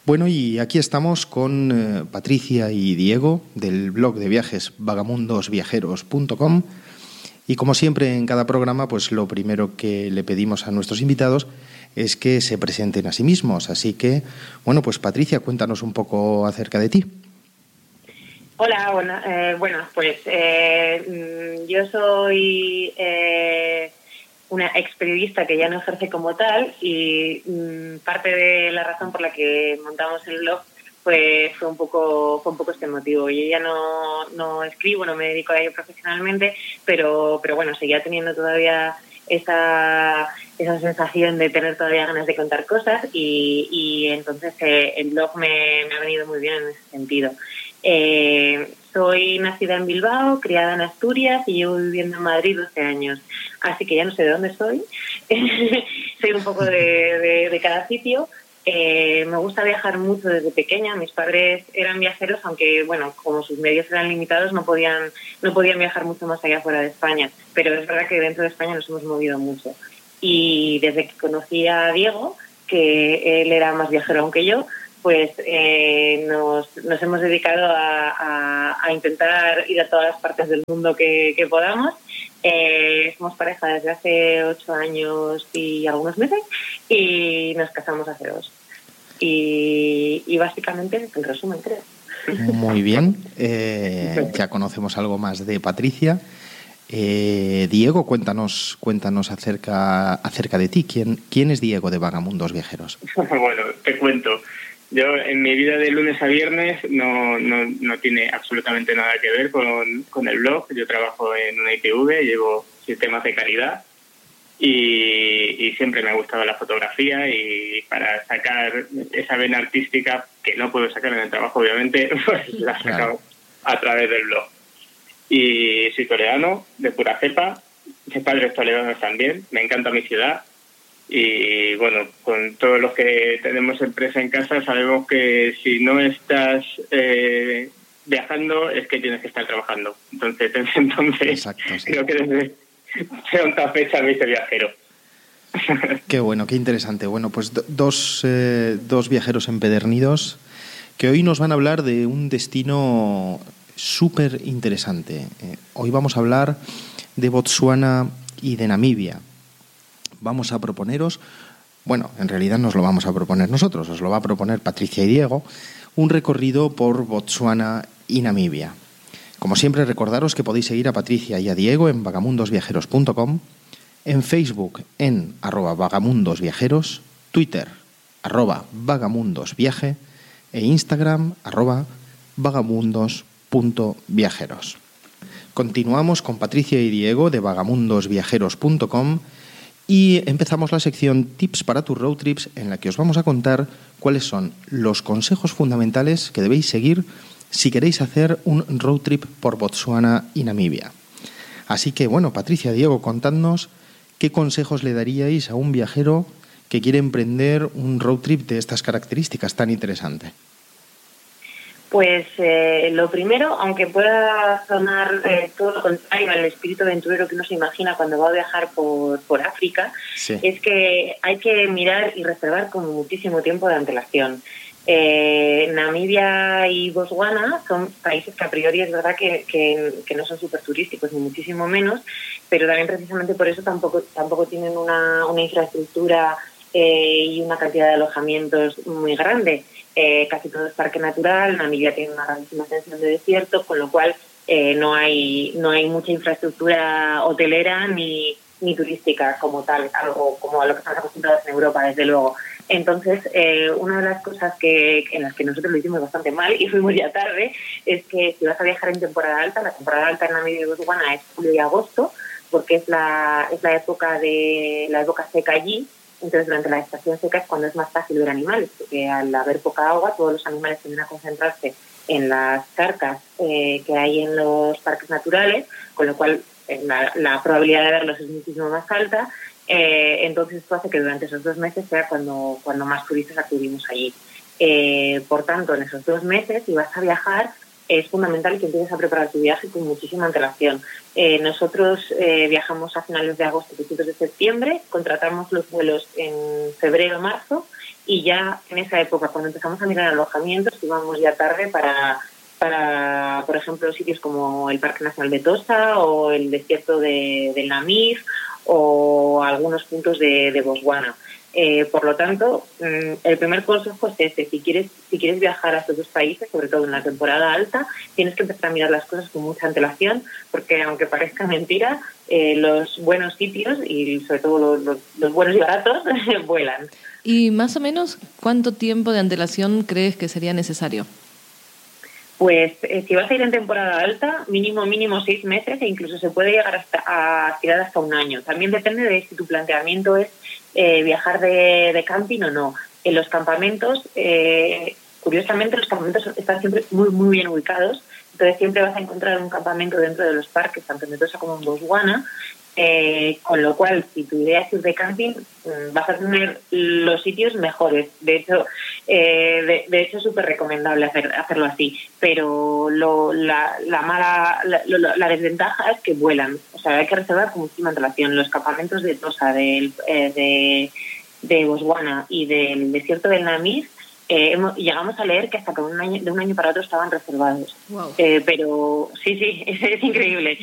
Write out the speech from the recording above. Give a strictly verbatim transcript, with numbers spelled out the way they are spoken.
Bueno, y aquí estamos con eh, Patricia y Diego del blog de viajes vagamundos viajeros punto com, y como siempre en cada programa, pues lo primero que le pedimos a nuestros invitados es que se presenten a sí mismos. Así que, bueno, pues Patricia, cuéntanos un poco acerca de ti. Hola, bueno, eh, bueno pues eh, yo soy eh, una ex periodista que ya no ejerce como tal, y mmm, parte de la razón por la que montamos el blog fue, fue un poco fue un poco este motivo. Yo ya no, no escribo, no me dedico a ello profesionalmente, pero pero bueno, seguía teniendo todavía esa esa sensación de tener todavía ganas de contar cosas, y, y entonces eh, el blog me, me ha venido muy bien en ese sentido. Eh, soy nacida en Bilbao, criada en Asturias, y llevo viviendo en Madrid doce años. Así que ya no sé de dónde soy. Soy un poco de, de, de cada sitio. Eh, me gusta viajar mucho desde pequeña. Mis padres eran viajeros, aunque, bueno, como sus medios eran limitados, no podían, no podían viajar mucho más allá fuera de España. Pero es verdad que dentro de España nos hemos movido mucho. Y desde que conocí a Diego, que él era más viajero aunque yo, pues eh, nos, nos hemos dedicado a, a, a intentar ir a todas las partes del mundo que, que podamos. Eh, somos pareja desde hace ocho años y algunos meses, y nos casamos hace dos. Y, y básicamente, en resumen, creo. Muy bien, eh, ya conocemos algo más de Patricia. Eh, Diego, cuéntanos, cuéntanos acerca, acerca de ti. ¿Quién, ¿Quién es Diego de Vagamundos Viajeros? Bueno, te cuento. Yo, en mi vida de lunes a viernes, no, no, no tiene absolutamente nada que ver con, con el blog. Yo trabajo en una I T V, llevo sistemas de calidad, y, y siempre me ha gustado la fotografía, y para sacar esa vena artística, que no puedo sacar en el trabajo, obviamente, pues la he sacado a través del blog. Y soy toledano, de pura cepa, mis padres toledanos también, me encanta mi ciudad. Y bueno, con todos los que tenemos empresa en casa, sabemos que si no estás eh, viajando es que tienes que estar trabajando. Entonces, entonces Exacto, sí. Creo que desde esta fecha me hice viajero. Qué bueno, qué interesante. Bueno, pues do, dos, eh, dos viajeros empedernidos que hoy nos van a hablar de un destino súper interesante. Eh, hoy vamos a hablar de Botsuana y de Namibia. Vamos a proponeros, bueno, en realidad nos lo vamos a proponer nosotros, os lo va a proponer Patricia y Diego, un recorrido por Botsuana y Namibia. Como siempre, recordaros que podéis seguir a Patricia y a Diego en vagamundos viajeros punto com, en Facebook en arroba vagamundosviajeros, Twitter arroba vagamundosviaje e Instagram arroba vagamundos.viajeros. Continuamos con Patricia y Diego de vagamundos viajeros punto com y empezamos la sección Tips para tus road trips, en la que os vamos a contar cuáles son los consejos fundamentales que debéis seguir si queréis hacer un road trip por Botsuana y Namibia. Así que, bueno, Patricia, Diego, contadnos qué consejos le daríais a un viajero que quiere emprender un road trip de estas características tan interesante. Pues eh, lo primero, aunque pueda sonar eh, todo lo contrario al espíritu aventurero que uno se imagina cuando va a viajar por, por África, sí, es que hay que mirar y reservar con muchísimo tiempo de antelación. Eh, Namibia y Botswana son países que a priori es verdad que, que, que no son súper turísticos, ni muchísimo menos, pero también precisamente por eso tampoco, tampoco tienen una, una infraestructura eh, y una cantidad de alojamientos muy grande. Eh, casi todo es parque natural. Namibia tiene una grandísima extensión de desierto, con lo cual eh, no hay no hay mucha infraestructura hotelera ni, ni turística como tal, algo como a lo que estamos acostumbrados en Europa, desde luego. Entonces, eh, una de las cosas que en las que nosotros lo hicimos bastante mal y fuimos ya tarde es que si vas a viajar en temporada alta, la temporada alta en Namibia y Botswana es julio y agosto, porque es la es la época de la época seca allí. Entonces, durante la estación seca es cuando es más fácil ver animales, porque al haber poca agua, todos los animales tienden a concentrarse en las charcas eh, que hay en los parques naturales, con lo cual eh, la, la probabilidad de verlos es muchísimo más alta. Eh, entonces, esto hace que durante esos dos meses sea cuando, cuando más turistas acudimos allí. Eh, por tanto, en esos dos meses, si vas a viajar, es fundamental que empieces a preparar tu viaje con muchísima antelación. Eh, nosotros eh, viajamos a finales de agosto, principios de septiembre, contratamos los vuelos en febrero o marzo y ya en esa época, cuando empezamos a mirar alojamientos, íbamos ya tarde para, para, por ejemplo, sitios como el Parque Nacional de Tosa o el desierto de, de Namib o algunos puntos de, de Botswana. Eh, por lo tanto, el primer consejo es este: si quieres, si quieres viajar a estos dos países, sobre todo en la temporada alta, tienes que empezar a mirar las cosas con mucha antelación, porque aunque parezca mentira, eh, los buenos sitios y sobre todo los, los, los buenos y baratos vuelan. ¿Y más o menos cuánto tiempo de antelación crees que sería necesario? Pues eh, si vas a ir en temporada alta, mínimo mínimo seis meses e incluso se puede llegar hasta a tirar hasta un año. También depende de si tu planteamiento es eh, viajar de, de camping o no. En los campamentos, eh, curiosamente, los campamentos están siempre muy muy bien ubicados. Entonces siempre vas a encontrar un campamento dentro de los parques, tanto en Tosa como en Botswana. Eh, con lo cual, si tu idea es ir de camping, vas a tener los sitios mejores. De hecho, eh, de, de hecho es súper recomendable hacer, hacerlo así. Pero lo, la, la mala, la, lo, la desventaja es que vuelan. O sea, hay que reservar con muchísima antelación. Los campamentos de Tosa, del, eh, de, de Botswana y del desierto del Namib, Eh, hemos, llegamos a leer que hasta con un año, de un año para otro estaban reservados. Wow. Eh, pero sí, sí, es, es increíble.